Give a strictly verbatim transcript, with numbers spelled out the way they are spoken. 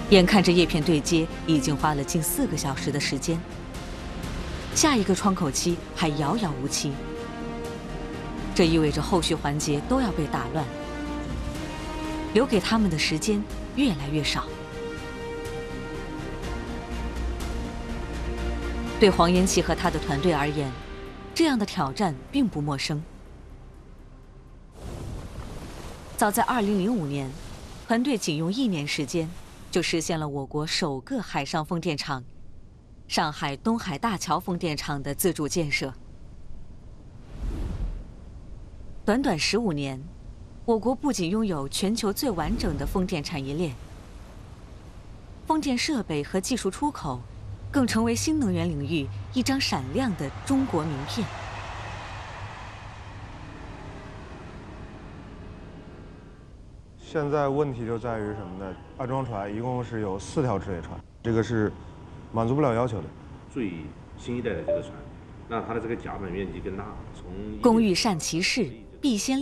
眼看着叶片对接已经花了近四个小时的时间，下一个窗口期还遥遥无期。这意味着后续环节都要被打乱，留给他们的时间越来越少。对黄延期和他的团队而言，这样的挑战并不陌生。早在二零零五年，团队仅用一年时间，就实现了我国首个海上风电场——上海东海大桥风电场的自主建设。短短十五年，我国不仅拥有全球最完整的风电产业链，风电设备和技术出口更成为新能源领域一张闪亮的中国名片。 现在问题就在于什么呢？安装船一共是有四条直列船，这个是满足不了要求的。 最新一代的这个船，那它的这个甲板面积更大，从工欲善其事，必先